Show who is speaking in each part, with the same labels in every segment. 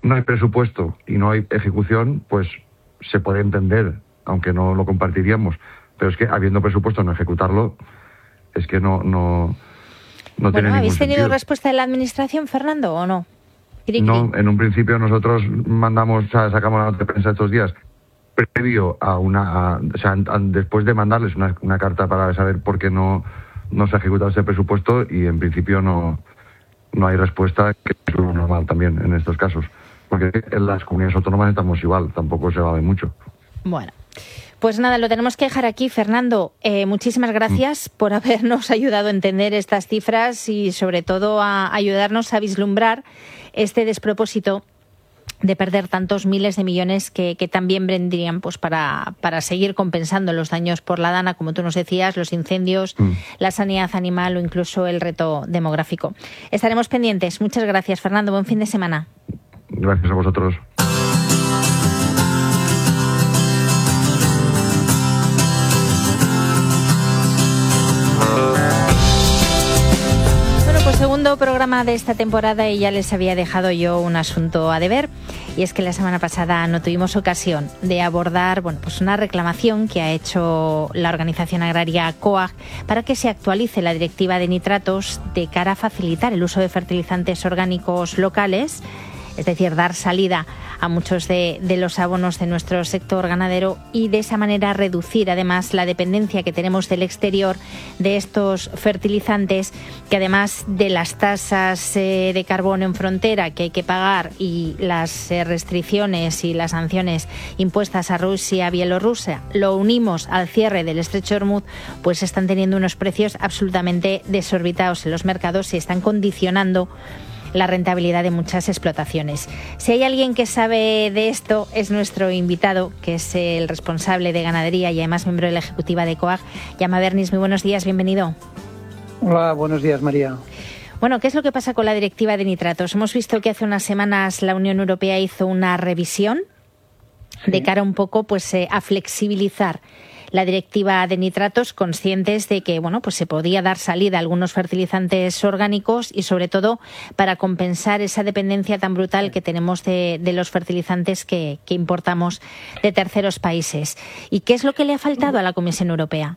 Speaker 1: no hay presupuesto y no hay ejecución, pues se puede entender, aunque no lo compartiríamos. Pero es que habiendo presupuesto no ejecutarlo, es que no tiene ningún sentido.
Speaker 2: ¿Habéis tenido respuesta de la Administración, Fernando, o no?
Speaker 1: No, en un principio nosotros sacamos la nota de prensa estos días, previo a después de mandarles una carta para saber por qué no se ha ejecutado ese presupuesto, y en principio no hay respuesta, que es lo normal también en estos casos, porque en las comunidades autónomas estamos igual, tampoco se va a ver mucho.
Speaker 2: Bueno, pues nada, lo tenemos que dejar aquí. Fernando, muchísimas gracias por habernos ayudado a entender estas cifras y sobre todo a ayudarnos a vislumbrar este despropósito de perder tantos miles de millones que también vendrían pues para seguir compensando los daños por la dana, como tú nos decías, los incendios, la sanidad animal o incluso el reto demográfico. Estaremos pendientes. Muchas gracias, Fernando. Buen fin de semana.
Speaker 1: Gracias a vosotros.
Speaker 2: Segundo programa de esta temporada, y ya les había dejado yo un asunto a deber, y es que la semana pasada no tuvimos ocasión de abordar pues una reclamación que ha hecho la organización agraria COAG para que se actualice la directiva de nitratos de cara a facilitar el uso de fertilizantes orgánicos locales, es decir, dar salida a muchos de los abonos de nuestro sector ganadero y de esa manera reducir además la dependencia que tenemos del exterior de estos fertilizantes, que además de las tasas de carbono en frontera que hay que pagar y las restricciones y las sanciones impuestas a Rusia, Bielorrusia, lo unimos al cierre del estrecho de Hormuz, pues están teniendo unos precios absolutamente desorbitados en los mercados y están condicionando la rentabilidad de muchas explotaciones. Si hay alguien que sabe de esto, es nuestro invitado, que es el responsable de ganadería y además miembro de la ejecutiva de COAG, Jaume Vernis. Muy buenos días, bienvenido.
Speaker 3: Hola, buenos días, María.
Speaker 2: Bueno, ¿qué es lo que pasa con la directiva de nitratos? Hemos visto que hace unas semanas la Unión Europea hizo una revisión de cara un poco a flexibilizar la directiva de nitratos, conscientes de que pues se podía dar salida a algunos fertilizantes orgánicos y sobre todo para compensar esa dependencia tan brutal que tenemos de los fertilizantes que importamos de terceros países. ¿Y qué es lo que le ha faltado a la Comisión Europea?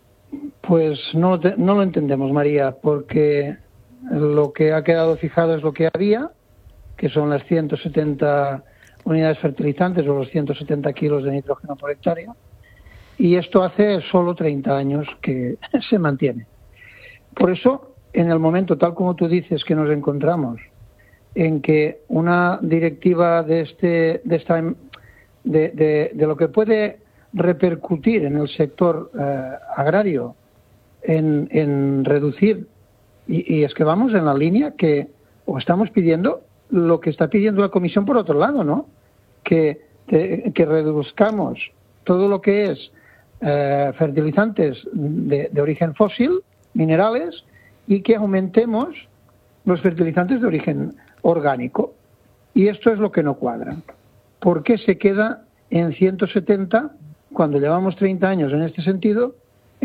Speaker 3: Pues no lo entendemos, María, porque lo que ha quedado fijado es lo que había, que son las 170 unidades fertilizantes o los 170 kilos de nitrógeno por hectárea. Y esto hace solo 30 años que se mantiene. Por eso, en el momento, tal como tú dices, que nos encontramos, en que una directiva de lo que puede repercutir en el sector agrario, en reducir, y es que vamos en la línea o estamos pidiendo lo que está pidiendo la Comisión por otro lado, ¿no? Que reduzcamos todo lo que es fertilizantes de origen fósil, minerales, y que aumentemos los fertilizantes de origen orgánico. Y esto es lo que no cuadra. ¿Por qué se queda en 170 cuando llevamos 30 años en este sentido,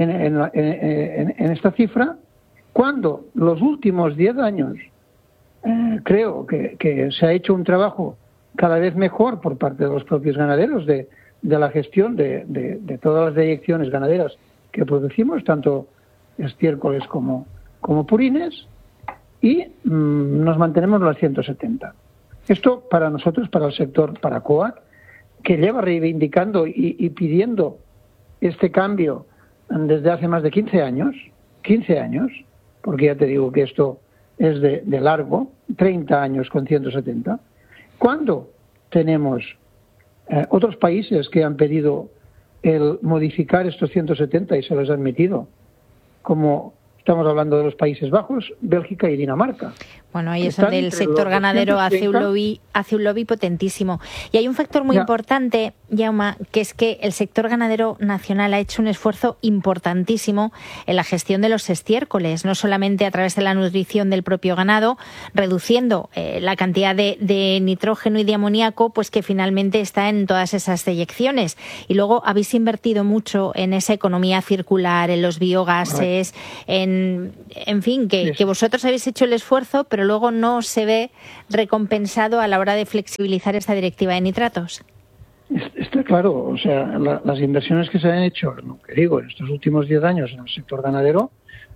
Speaker 3: en esta cifra, cuando los últimos 10 años creo que se ha hecho un trabajo cada vez mejor por parte de los propios ganaderos de la gestión de todas las deyecciones ganaderas que producimos, tanto estiércoles como purines, y nos mantenemos en las 170. Esto para nosotros, para el sector, para COAG, que lleva reivindicando y pidiendo este cambio desde hace más de 15 años, porque ya te digo que esto es de largo, 30 años con 170, cuando tenemos otros países que han pedido el modificar estos 170 y se los han metido, como estamos hablando de los Países Bajos, Bélgica y Dinamarca.
Speaker 2: Bueno, ahí es donde el sector ganadero hace un lobby potentísimo. Y hay un factor muy importante, Jaume, que es que el sector ganadero nacional ha hecho un esfuerzo importantísimo en la gestión de los estiércoles, no solamente a través de la nutrición del propio ganado, reduciendo la cantidad de nitrógeno y de amoníaco, pues que finalmente está en todas esas deyecciones. Y luego habéis invertido mucho en esa economía circular, en los biogases, en en fin, que vosotros habéis hecho el esfuerzo, pero luego no se ve recompensado a la hora de flexibilizar esta directiva de nitratos.
Speaker 3: Está claro, o sea, las inversiones que se han hecho, lo que digo, en estos últimos 10 años en el sector ganadero,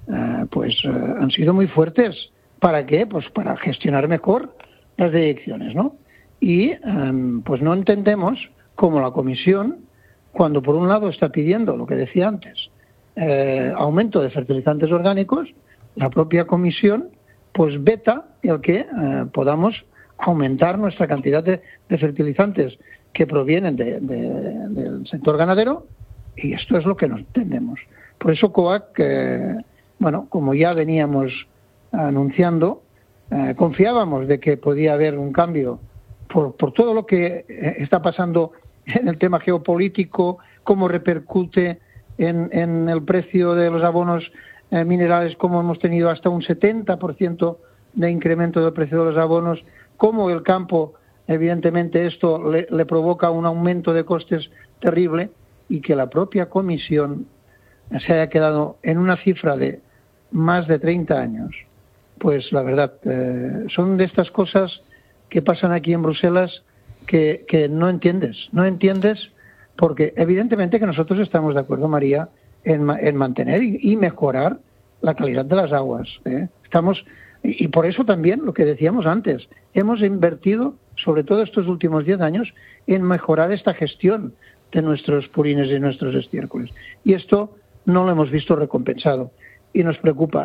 Speaker 3: han sido muy fuertes. ¿Para qué? Pues para gestionar mejor las direcciones, ¿no? Y pues no entendemos cómo la Comisión, cuando por un lado está pidiendo, lo que decía antes, aumento de fertilizantes orgánicos, la propia Comisión pues veta el que podamos aumentar nuestra cantidad de fertilizantes que provienen del sector ganadero, y esto es lo que no entendemos. Por eso COAC, como ya veníamos anunciando, confiábamos de que podía haber un cambio por todo lo que está pasando en el tema geopolítico, cómo repercute en el precio de los abonos minerales, cómo hemos tenido hasta un 70% de incremento del precio de los abonos, cómo el campo, evidentemente esto le provoca un aumento de costes terrible, y que la propia Comisión se haya quedado en una cifra de más de 30 años. Pues la verdad, son de estas cosas que pasan aquí en Bruselas que no entiendes, porque evidentemente que nosotros estamos de acuerdo, María, en mantener y mejorar la calidad de las aguas. Y por eso también, lo que decíamos antes, hemos invertido, sobre todo estos últimos 10 años, en mejorar esta gestión de nuestros purines y nuestros estiércoles. Y esto no lo hemos visto recompensado. Y nos preocupa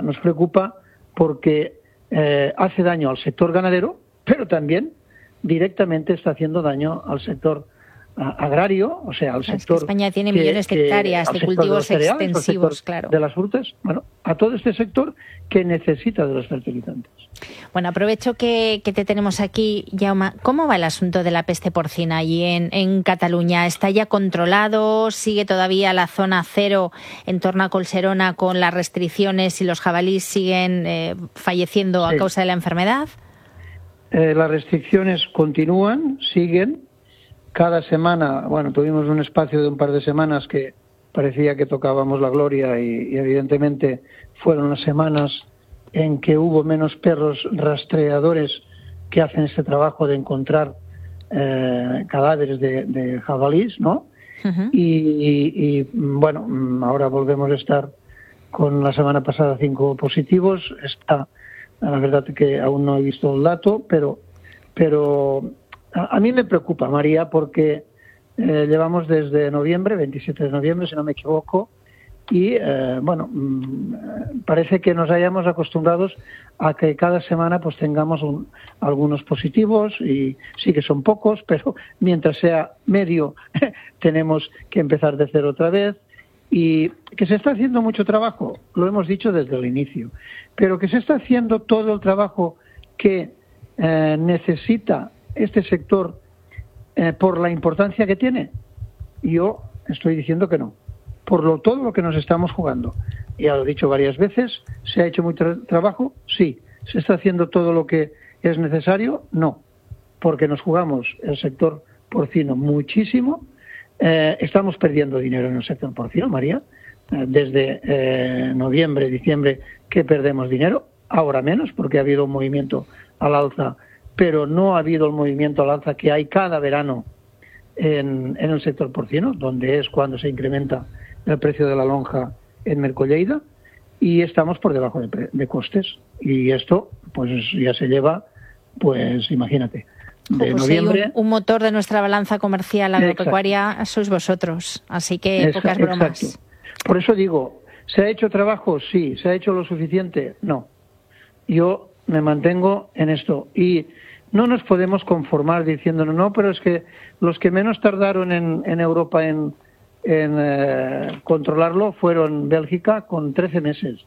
Speaker 3: porque hace daño al sector ganadero, pero también directamente está haciendo daño al sector agrario, o sea, al sector...
Speaker 2: España tiene millones de hectáreas de cultivos extensivos, claro.
Speaker 3: De las frutas, a todo este sector que necesita de los fertilizantes.
Speaker 2: Bueno, aprovecho que te tenemos aquí, Jaume. ¿Cómo va el asunto de la peste porcina allí en Cataluña? ¿Está ya controlado? ¿Sigue todavía la zona cero en torno a Collserola con las restricciones y los jabalíes siguen falleciendo a causa de la enfermedad?
Speaker 3: Las restricciones continúan, siguen. Cada semana, tuvimos un espacio de un par de semanas que parecía que tocábamos la gloria y evidentemente fueron las semanas en que hubo menos perros rastreadores que hacen este trabajo de encontrar cadáveres de jabalís, ¿no? Uh-huh. Y ahora volvemos a estar con la semana pasada 5 positivos. La verdad que aún no he visto el dato, pero a mí me preocupa, María, porque llevamos desde noviembre, 27 de noviembre, si no me equivoco, y parece que nos hayamos acostumbrados a que cada semana pues tengamos algunos positivos, y sí que son pocos, pero mientras sea medio tenemos que empezar de cero otra vez. Y que se está haciendo mucho trabajo, lo hemos dicho desde el inicio, pero que se está haciendo todo el trabajo que necesita este sector por la importancia que tiene. Yo estoy diciendo que no, por todo lo que nos estamos jugando. Ya lo he dicho varias veces, ¿se ha hecho mucho trabajo? Sí. ¿Se está haciendo todo lo que es necesario? No, porque nos jugamos el sector porcino muchísimo. Estamos perdiendo dinero en el sector porcino, María. Desde noviembre, diciembre que perdemos dinero, ahora menos porque ha habido un movimiento al alza, pero no ha habido el movimiento al alza que hay cada verano en el sector porcino, donde es cuando se incrementa el precio de la lonja en Mercolleida, y estamos por debajo de costes. Y esto pues ya se lleva, pues imagínate, de noviembre...
Speaker 2: un motor de nuestra balanza comercial agropecuaria sois vosotros, así que pocas bromas.
Speaker 3: Exacto. Por eso digo, ¿se ha hecho trabajo? Sí. ¿Se ha hecho lo suficiente? No. Yo me mantengo en esto, y no nos podemos conformar diciéndonos, no, pero es que los que menos tardaron en Europa en controlarlo fueron Bélgica con 13 meses.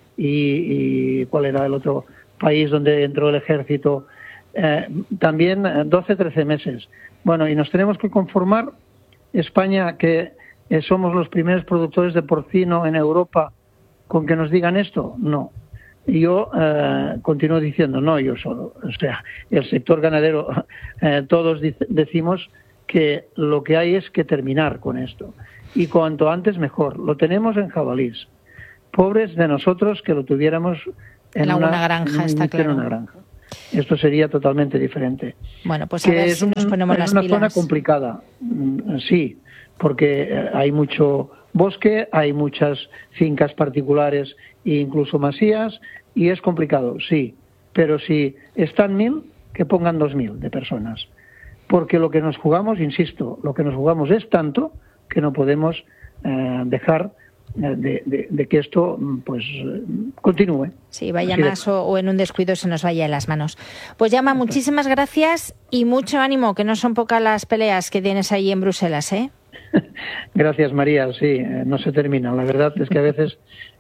Speaker 3: ¿Y cuál era el otro país donde entró el ejército? También 12-13 meses. Bueno, y nos tenemos que conformar, España, que somos los primeros productores de porcino en Europa, con que nos digan esto. No. Yo continúo diciendo, no yo solo, o sea, el sector ganadero, todos decimos que lo que hay es que terminar con esto, y cuanto antes mejor. Lo tenemos en jabalís, pobres de nosotros que lo tuviéramos en una granja, está claro. En una granja. Esto sería totalmente diferente.
Speaker 2: Bueno, pues a ver si nos ponemos las pilas.
Speaker 3: Es una zona complicada, sí, porque hay mucho bosque, hay muchas fincas particulares e incluso masías, y es complicado, sí. Pero si están 1.000, que pongan 2.000 de personas. Porque lo que nos jugamos, insisto, lo que nos jugamos es tanto que no podemos dejar de que esto pues continúe.
Speaker 2: Sí, vaya más o en un descuido se nos vaya de las manos. Pues Jaume, muchísimas gracias y mucho ánimo, que no son pocas las peleas que tienes ahí en Bruselas, ¿eh?
Speaker 3: Gracias, María. Sí, no se termina. La verdad es que a veces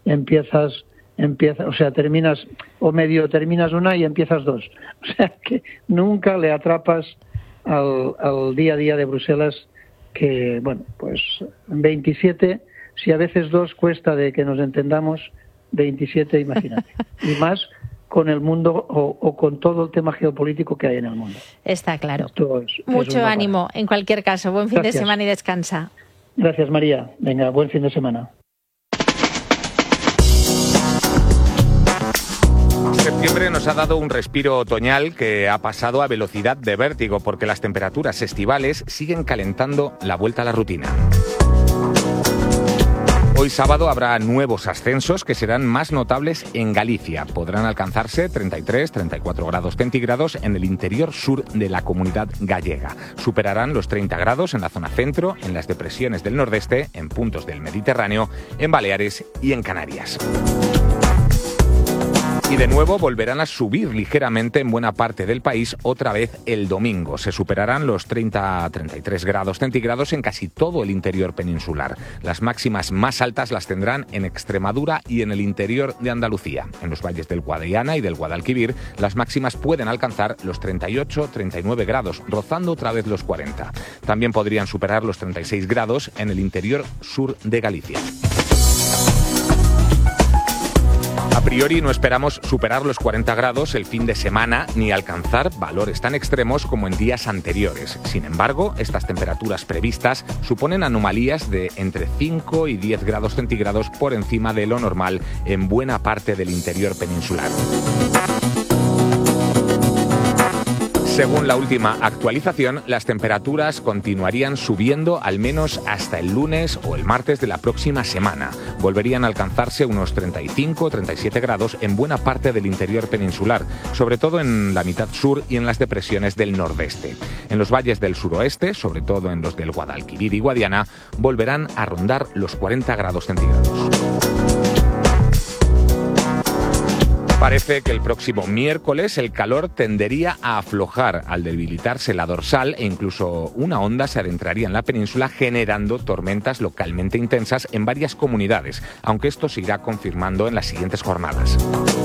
Speaker 3: terminas o medio terminas una y empiezas dos. O sea que nunca le atrapas al día a día de Bruselas, que, bueno, pues 27, si a veces 2 cuesta de que nos entendamos, 27, imagínate. Y más con el mundo o con todo el tema geopolítico que hay en el mundo.
Speaker 2: Está claro. Mucho ánimo, en cualquier caso. Buen fin de semana y descansa.
Speaker 3: Gracias, María. Venga, buen fin de semana.
Speaker 4: Septiembre nos ha dado un respiro otoñal que ha pasado a velocidad de vértigo porque las temperaturas estivales siguen calentando la vuelta a la rutina. Hoy sábado habrá nuevos ascensos que serán más notables en Galicia. Podrán alcanzarse 33-34 grados centígrados en el interior sur de la Comunidad Gallega. Superarán los 30 grados en la zona centro, en las depresiones del nordeste, en puntos del Mediterráneo, en Baleares y en Canarias. Y de nuevo volverán a subir ligeramente en buena parte del país otra vez el domingo. Se superarán los 30-33 grados centígrados en casi todo el interior peninsular. Las máximas más altas las tendrán en Extremadura y en el interior de Andalucía. En los valles del Guadiana y del Guadalquivir, las máximas pueden alcanzar los 38-39 grados, rozando otra vez los 40. También podrían superar los 36 grados en el interior sur de Galicia. A priori no esperamos superar los 40 grados el fin de semana ni alcanzar valores tan extremos como en días anteriores. Sin embargo, estas temperaturas previstas suponen anomalías de entre 5 y 10 grados centígrados por encima de lo normal en buena parte del interior peninsular. Según la última actualización, las temperaturas continuarían subiendo al menos hasta el lunes o el martes de la próxima semana. Volverían a alcanzarse unos 35-37 grados en buena parte del interior peninsular, sobre todo en la mitad sur y en las depresiones del nordeste. En los valles del suroeste, sobre todo en los del Guadalquivir y Guadiana, volverán a rondar los 40 grados centígrados. Parece que el próximo miércoles el calor tendería a aflojar al debilitarse la dorsal e incluso una onda se adentraría en la península generando tormentas localmente intensas en varias comunidades, aunque esto se irá confirmando en las siguientes jornadas.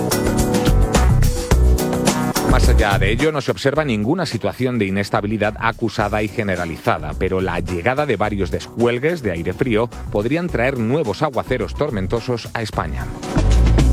Speaker 4: Más allá de ello, no se observa ninguna situación de inestabilidad acusada y generalizada, pero la llegada de varios descuelgues de aire frío podrían traer nuevos aguaceros tormentosos a España.